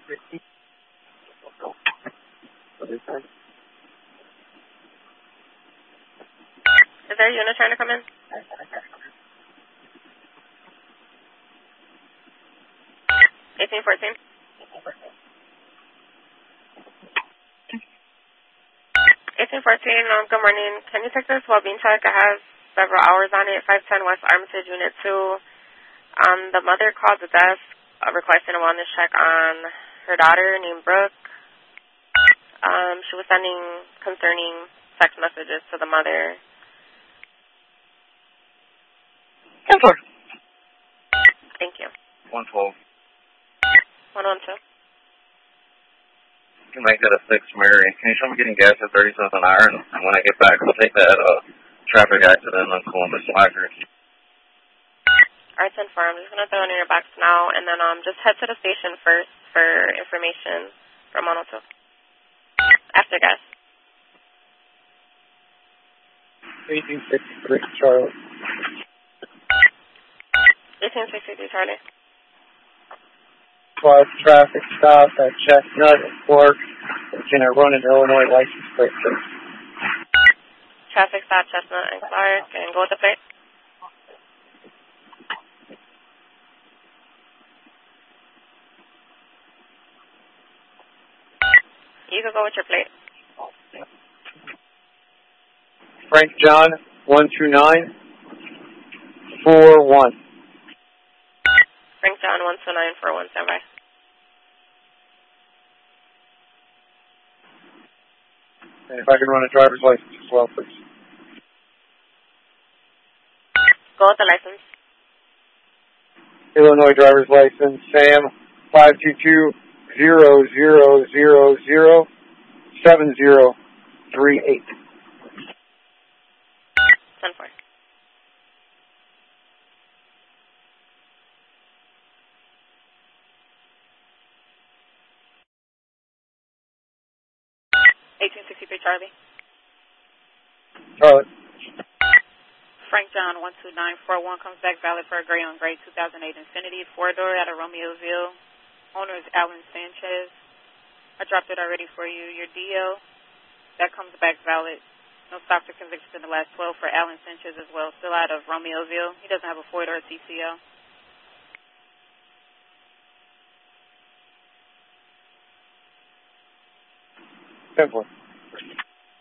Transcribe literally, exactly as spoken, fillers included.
Is there a unit trying to come in? eighteen fourteen. eighteen fourteen, um, good morning. Can you take this well-being check? It has several hours on it. five ten West Armitage, Unit two. Um, the mother called the desk uh, requesting a wellness check on her daughter named Brooke. Um, she was sending concerning text messages to the mother. ten four. Thank you. one twelve. one one two. You can make that a six, Mary. Can you show me getting gas at thirty cents an hour? And when I get back, I'll take that uh, traffic accident on Columbus Slacker. All right, ten four. I'm just going to throw it in your box now, and then um, just head to the station first for information from one oh two. After gas. eighteen sixty-three, Charlie. eighteen sixty-three, Charlie. Five traffic stop at Chestnut and Clark. Can I run an Illinois license plate, please? Traffic stop, Chestnut and Clark, and go with the plate. You can go with your plate. Frank John, one two nine four one. Frank John, one two nine four one, stand by. And if I can run a driver's license as well, please. Go with the license. Illinois driver's license, Sam, five two two zero zero zero zero seven zero three eight. ten four. eighteen sixty-three, Charlie. Charlie. Frank John, one two nine four one comes back valid for a gray on gray two thousand eight Infiniti four-door out of Romeoville. Owner is Alan Sanchez. I dropped it already for you. Your D O, that comes back valid. No stops or convictions in the last twelve for Alan Sanchez as well. Still out of Romeoville. He doesn't have a four-door T C O. ten four.